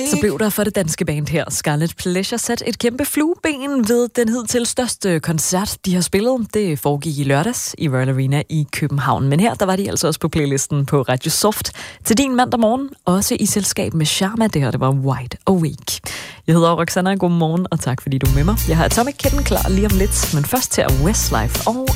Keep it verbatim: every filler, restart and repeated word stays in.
Så blev der for det danske band her, Scarlet Pleasure, sat et kæmpe flueben ved den hidtil største koncert, de har spillet. Det foregik i lørdags i Royal Arena i København. Men her, der var de altså også på playlisten på Radio Soft til din mandag morgen, også i selskab med Sharma. Det her, det var Wide Awake. Jeg hedder Roxanna, god morgen, og tak fordi du er med mig. Jeg har Atomic Kitten klar lige om lidt, men først til Westlife og